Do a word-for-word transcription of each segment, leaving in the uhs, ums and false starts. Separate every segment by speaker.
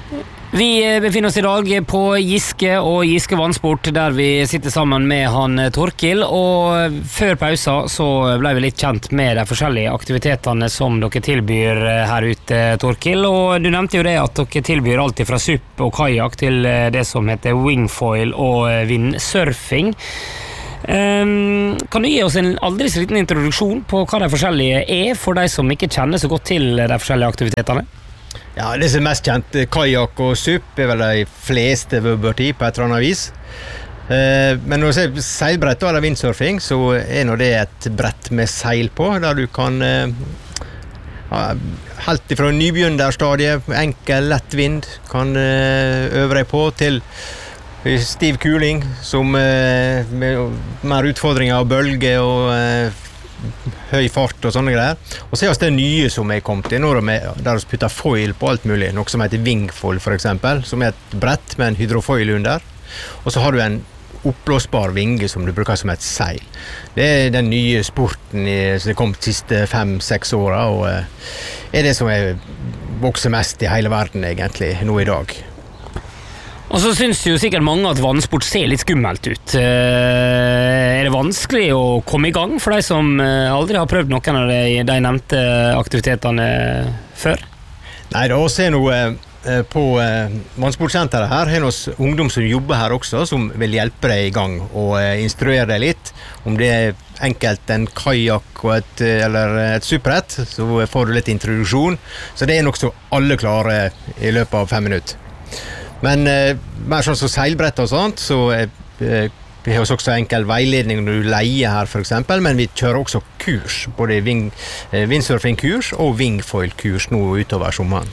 Speaker 1: Vi befinner oss i dag på Giske og Giske Vannsport, der vi sitter sammen med han Torkild, og før pausen så ble vi litt kjent med de forskjellige aktivitetene som dere tilbyr her ute, Torkild, og du nevnte jo det at dere tilbyr alt fra supp og kajak til det som heter wingfoil og windsurfing. Um, kan du gi oss en aldri så liten introduksjon på hva de forskjellige er, for de som ikke kjenner så godt til de forskjellige aktivitetene?
Speaker 2: Ja, det som er mest kjent, kajak og supp er vel de fleste vøbberti på et eller annet vis. Eh, men når du ser seilbrett eller windsurfing, så er nå det et brett med seil på, der du kan eh, helt ifra nybegynnerstadiet, enkel, lett vind, kan eh, øve deg på til stiv kuling, som eh, med mer utfordringer av bølge og eh, høy fart og sånne greier. Og så er det nye som er kommet inn, der vi putter foil på alt mulig, noe som heter wingfoil for eksempel, som er et brett med en hydrofoil under. Og så har du en oppblåsbar vinge som du bruker som et seil. Det er den nye sporten i, som er kommet de siste fem-seks åra, og er det som er vokser mest i hele verden egentlig, nå i dag.
Speaker 1: Og så synes jo sikkert mange at vannsport ser litt skummelt ut. Eh, er det vanskelig å komme i gang for de som aldri har prøvd noen av de, de nevnte aktivitetene før?
Speaker 2: Nei, da ser noe eh, på eh, vannsportsenteret her, har noen ungdom som jobber her også, som vil hjelpe deg i gang og eh, instruere deg litt. Om det er enkelt en kajak og et, eller et supprett, så får du litt introduksjon. Så det er nok så alle klarer i løpet av fem minutter. Men eh, mer sånn som seilbrett og sånt, så eh, vi har også enkel veiledning når du leier her for eksempel, men vi kjører også kurs, både wing, eh, windsurfing-kurs og wingfoil-kurs nå utover sommeren.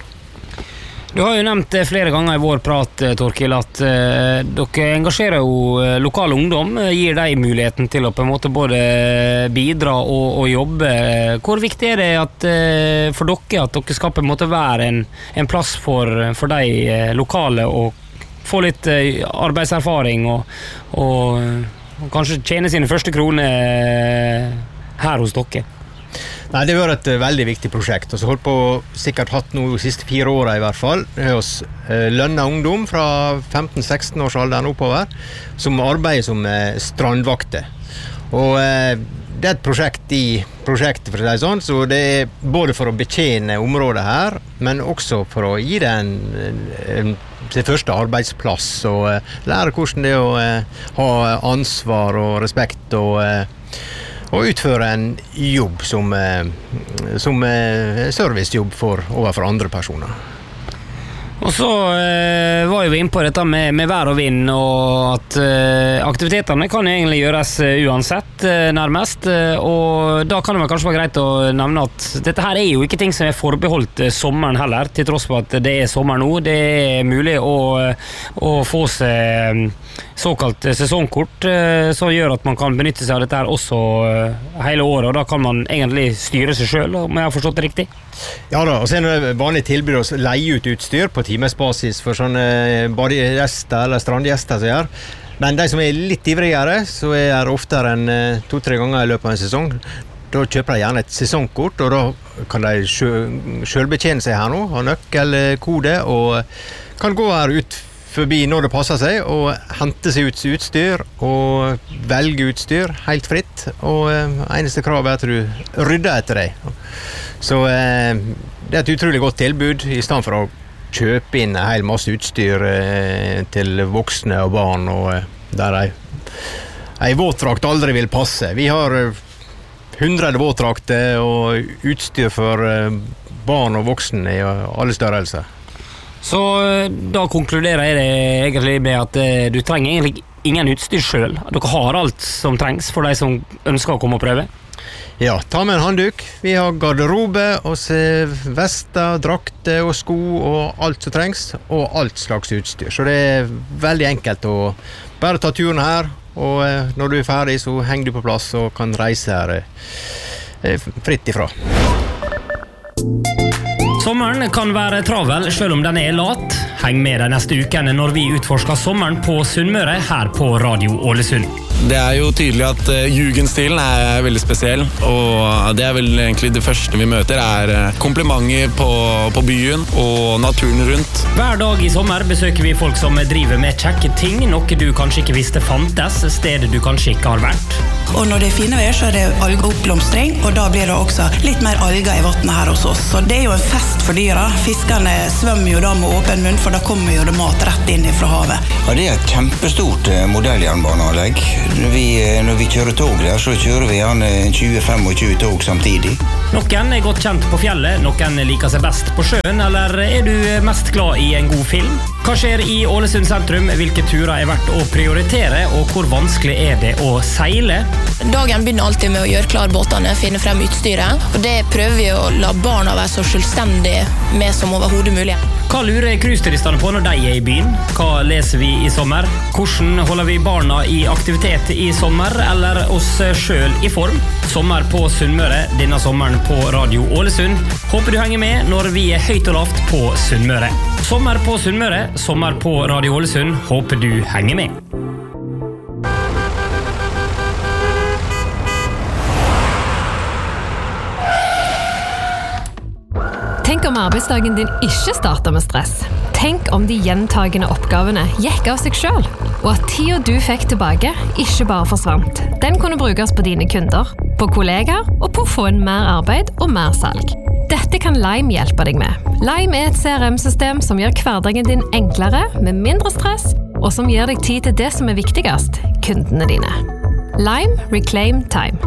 Speaker 1: Du har jo nevnt flere ganger i vår prat, Torkild, at eh, dere engasjerer jo lokal ungdom, gir deg muligheten til å på en måte både bidra og, og jobbe. Hvor viktig er det at, eh, for dere at dere skal på en måte være en, en plass for, for de eh, lokale og få litt eh, arbeidserfaring og, og, og kanskje tjene sine første kroner her hos dere?
Speaker 2: Nei, det var et uh, veldig viktig prosjekt, og så holdt på sikkert hatt noe de siste fire årene i hvert fall. Det er hos uh, lønnet ungdom fra femten-seksten års alderen oppover, som arbeider som uh, strandvakter. Og uh, det er et prosjekt i prosjektet, for å si det sånn, så det er både for å betjene området her, men også for å gi det en, en sin første arbeidsplass, og uh, lære hvordan det er å uh, ha ansvar og respekt og uh, og utføre en jobb som, som servicejobb for, overfor andre personer. Og så eh, var vi inne på dette med, med vær og vind, og at eh, aktivitetene kan egentlig gjøres uansett, eh, nærmest, eh, og da kan det kanskje være greit å nevne at dette her er jo ikke ting som er forbeholdt eh, sommeren heller, til tross for at det er sommer nå. Det er mulig å, å få seg såkalt sesongkort, eh, som gjør at man kan benytte seg av dette her også eh, hele året, og da kan man egentlig styre seg selv, om jeg har forstått det riktig. Ja da, og så er det vanlig tilbud å leie ut utstyr på timesbasis for sånne badegjester eller strandgjester som gjør. Men de som er litt ivrigere, så er det oftere enn to-tre ganger i løpet av en sesong. Da kjøper de gjerne et sesongkort, og da kan de selv betjene seg her nå, ha nøkkelkode, og kan gå her ut forbi når det passer seg, og hente seg ut utstyr, og velge utstyr helt fritt, og eneste krav er at du rydder etter deg. Så eh, det er et utrolig godt tilbud, i stedet for å kjøpe inn en hel masse utstyr eh, til voksne og barn, og eh, der ei, ei våtdrakt aldri vil passe. Vi har hundre våtdrakter og utstyr for eh, barn og voksne i alle størrelser.
Speaker 1: Så da konkluderer jeg det egentlig med at eh, du trenger egentlig ingen utstyr selv. Dere har alt som trengs for de som ønsker å komme og prøve.
Speaker 2: Ja, ta med en handduk. Vi har garderobe, og vester, drakter og sko og alt som trengs, og alt slags utstyr. Så det er veldig enkelt å bare ta turen her, og når du er ferdig så henger du på plass og kan reise her fritt ifra.
Speaker 1: Sommeren kan være travel, selv om den er lat. Heng med de neste ukene når vi utforsker sommeren på Sunnmøre her på Radio Ålesund.
Speaker 3: Det er jo tydelig at uh, jugendstilen er veldig spesiell, og det er vel egentlig det første vi møter er uh, komplimenter på, på byen og naturen rundt.
Speaker 1: Hver dag i sommer besøker vi folk som driver med kjekke ting, noe du kanskje ikke visste fantes, stedet du kanskje ikke har vært.
Speaker 4: Og når det er fine vær, så er det algeoppblomstring, og da blir det også litt mer alger i vattnet her hos oss. Så det er jo en fest for dyra. Fiskerne svømmer jo da med åpen munn, for da kommer jo det mat rett inn fra havet.
Speaker 5: Ja, det er et kjempestort modelljernbaneanlegg. Når vi, når vi kjører tog der, så kjører vi gjerne tjue til tjuefem tog samtidig.
Speaker 1: Noen er godt kjent på fjellet, noen liker seg best på sjøen, eller er du mest glad i en god film? Hva skjer i Ålesund sentrum? Hvilke turer er verdt å prioritere, og hvor vanskelig er det å seile?
Speaker 6: Dagen begynner alltid med å gjøre klar båtene, finne frem utstyret, og det prøver vi å la barna være så selvstendige med som overhodet mulig.
Speaker 1: Hva lurer cruiseturistene på når de er i byen? Hva leser vi i sommer? Hvordan holder vi barna i aktivitet i sommer, eller oss selv i form? Sommer på Sunnmøre, denne sommeren på Radio Ålesund. Håper du henger med når vi er høyt og lavt på Sunnmøre. Sommer på Sunnmøre, sommer på Radio Ålesund. Håper du henger med.
Speaker 7: Tenk om arbeidsdagen din ikke starter med stress. Tenk om de gjentagende oppgavene gikk av seg selv, og at tiden du fikk tilbake ikke bare forsvant. Den kunne brukes på dine kunder, på kollegaer og på å få en mer arbeid og mer salg. Dette kan Lime hjelpe deg med. Lime er et C R M-system som gjør hverdagen din enklere, med mindre stress, og som gir deg tid til det som er viktigst, kundene dine. Lime Reclaim Time.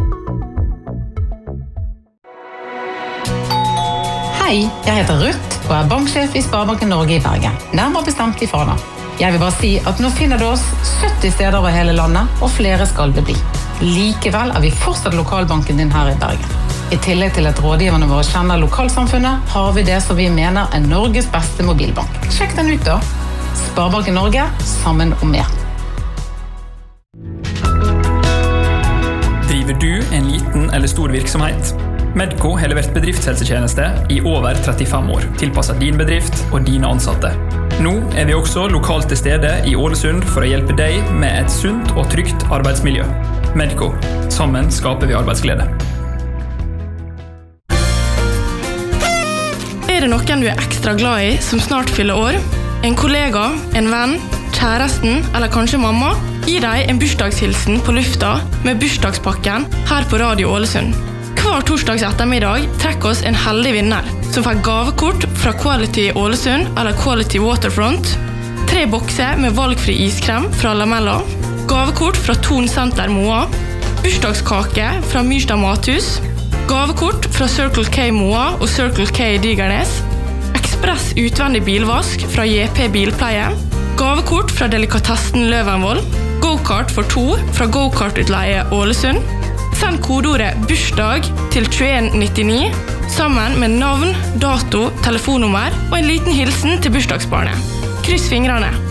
Speaker 8: Hei, jeg heter Ruth og er banksjef i Sparebanken Norge i Bergen, nærmere bestemt i Fana. Jeg vil bare si at nå finner du oss sytti steder over hele landet, og flere skal det bli. Likevel er vi fortsatt lokalbanken din her i Bergen. I tillegg til at rådgiverne våre kjenner lokalsamfunnet, har vi det som vi mener er Norges beste mobilbank. Sjekk den ut da. Sparebanken Norge, sammen om mer.
Speaker 9: Driver du en liten eller stor virksomhet? Medco har levert bedriftshelsetjeneste i over trettifem år, tilpasset din bedrift og dine ansatte. Nå er vi også lokalt til stede i Ålesund for å hjelpe deg med et sunt og trygt arbeidsmiljø. Medco. Sammen skaper vi arbeidsglede.
Speaker 10: Er det noen du er ekstra glad i som snart fyller år? En kollega, en venn, kjæresten eller kanskje mamma? Gi deg en bursdagshilsen på lufta med bursdagspakken her på Radio Ålesund. Hver torsdags ettermiddag trekker oss en heldig vinner som får gavekort fra Quality Ålesund eller Quality Waterfront, tre bokser med valgfri iskrem fra Lamella, gavekort fra Thon Center Moa, bursdagskake fra Myrstad Mathus, gavekort fra Circle K Moa og Circle K Digernes, ekspress utvendig bilvask fra J P Bilpleie, gavekort fra Delikatessen Løvenvoll, go-kart for to fra Go-kart-utleie Ålesund. Send kodeordet bursdag til tjueen nittini sammen med navn, dato, telefonnummer og en liten hilsen til bursdagsbarnet. Kryss fingrene!